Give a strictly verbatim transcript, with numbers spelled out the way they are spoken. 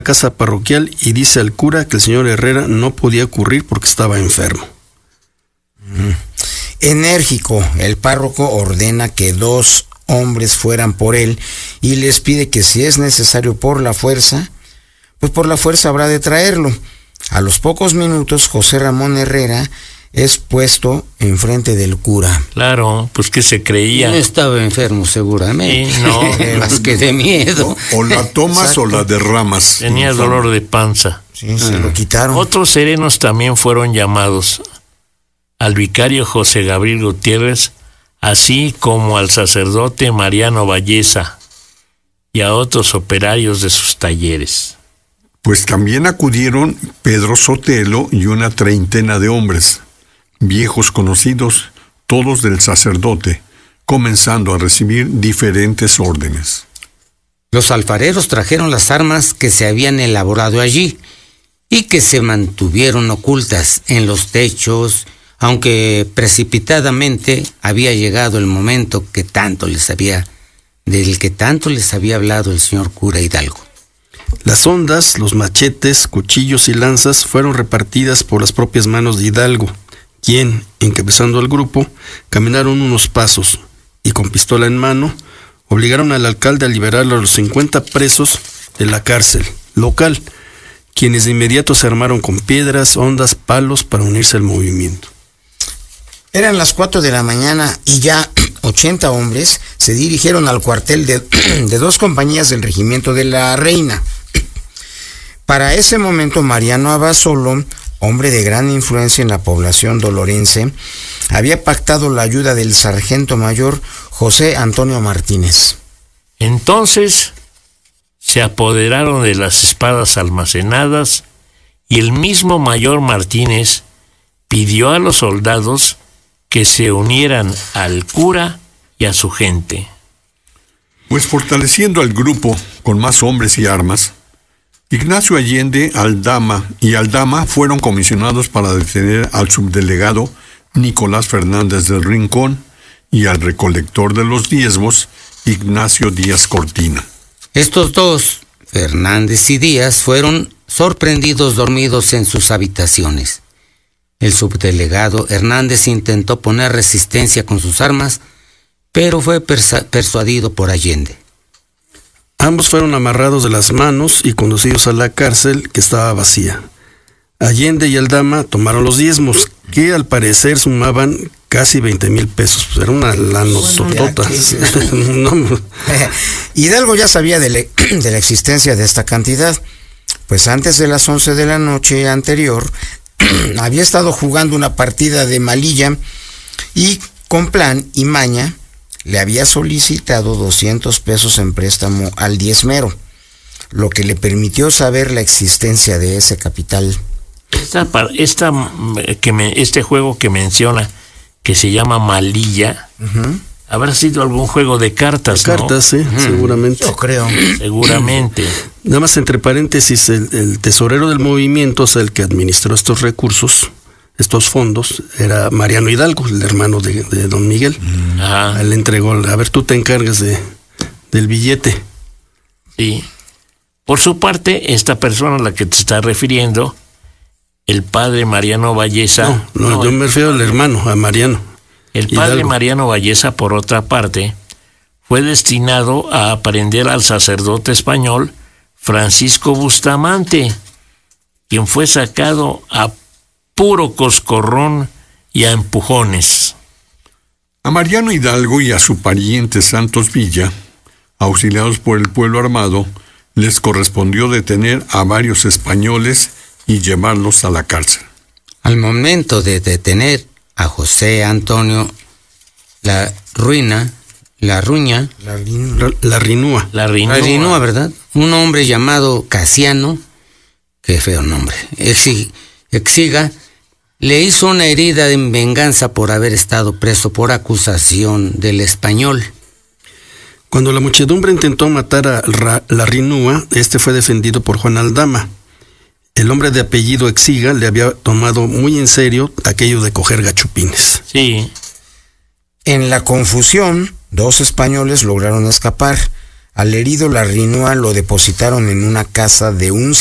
casa parroquial y dice al cura que el señor Herrera no podía ocurrir porque estaba enfermo. Mm. Enérgico, el párroco ordena que dos hombres fueran por él y les pide que si es necesario por la fuerza, pues por la fuerza habrá de traerlo. A los pocos minutos, José Ramón Herrera es puesto enfrente del cura. Claro, pues que se creía. No estaba enfermo seguramente. Sí, no. Más que de miedo. O, o la tomas Exacto. o la derramas. Tenía dolor de panza. Sí, se ah. lo quitaron. Otros serenos también fueron llamados, al vicario José Gabriel Gutiérrez, así como al sacerdote Mariano Valleza y a otros operarios de sus talleres. Pues también acudieron Pedro Sotelo y una treintena de hombres, viejos conocidos, todos del sacerdote, comenzando a recibir diferentes órdenes. Los alfareros trajeron las armas que se habían elaborado allí y que se mantuvieron ocultas en los techos, aunque precipitadamente había llegado el momento que tanto les había, del que tanto les había hablado el señor cura Hidalgo. Las hondas, los machetes, cuchillos y lanzas fueron repartidas por las propias manos de Hidalgo, quien, encabezando al grupo, caminaron unos pasos y con pistola en mano, obligaron al alcalde a liberar a los cincuenta presos de la cárcel local, quienes de inmediato se armaron con piedras, hondas, palos para unirse al movimiento. Eran las cuatro de la mañana y ya ochenta hombres se dirigieron al cuartel de, de dos compañías del regimiento de la Reina. Para ese momento, Mariano Abasolo, hombre de gran influencia en la población dolorense, había pactado la ayuda del sargento mayor José Antonio Martínez. Entonces se apoderaron de las espadas almacenadas y el mismo mayor Martínez pidió a los soldados que se unieran al cura y a su gente. Pues fortaleciendo al grupo con más hombres y armas, Ignacio Allende, Aldama y Aldama fueron comisionados para detener al subdelegado Nicolás Fernández del Rincón y al recolector de los diezmos, Ignacio Díaz Cortina. Estos dos, Fernández y Díaz, fueron sorprendidos dormidos en sus habitaciones. El subdelegado Hernández intentó poner resistencia con sus armas, pero fue persa- persuadido por Allende. Ambos fueron amarrados de las manos y conducidos a la cárcel, que estaba vacía. Allende y Aldama tomaron los diezmos, que al parecer sumaban casi veinte mil pesos. Pues era una lanototota. No. Hidalgo ya sabía de, le- de la existencia de esta cantidad, pues antes de las once de la noche anterior había estado jugando una partida de malilla y con plan y maña le había solicitado doscientos pesos en préstamo al diezmero, lo que le permitió saber la existencia de ese capital. Esta, esta, que me, este juego que menciona, que se llama malilla, uh-huh. habrá sido algún juego de cartas, de cartas, ¿no? sí, uh-huh. seguramente. Yo creo. Seguramente. Nada más entre paréntesis, el, el tesorero del movimiento, o sea, el que administró estos recursos, estos fondos, era Mariano Hidalgo, el hermano de, de don Miguel. Ajá. Él le entregó, a ver, tú te encargas de, del billete. Sí. Por su parte, esta persona a la que te estás refiriendo, el padre Mariano Valleza... No, no, no yo me refiero al hermano, a Mariano. El padre Hidalgo. Mariano Valleza, por otra parte, fue destinado a aprender al sacerdote español Francisco Bustamante, quien fue sacado a puro coscorrón y a empujones. A Mariano Hidalgo y a su pariente Santos Villa, auxiliados por el pueblo armado, les correspondió detener a varios españoles y llevarlos a la cárcel. Al momento de detener a José Antonio La Ruina, La Ruña, La, la, la Rinúa. La Rinúa. La Rinúa, ¿verdad? Un hombre llamado Casiano, qué feo nombre, Exi, Exiga, le hizo una herida en venganza por haber estado preso por acusación del español. Cuando la muchedumbre intentó matar a Ra, La Rinúa, este fue defendido por Juan Aldama. El hombre de apellido Exiga le había tomado muy en serio aquello de coger gachupines. Sí. En la confusión, dos españoles lograron escapar. Al herido Larrinua lo depositaron en una casa de un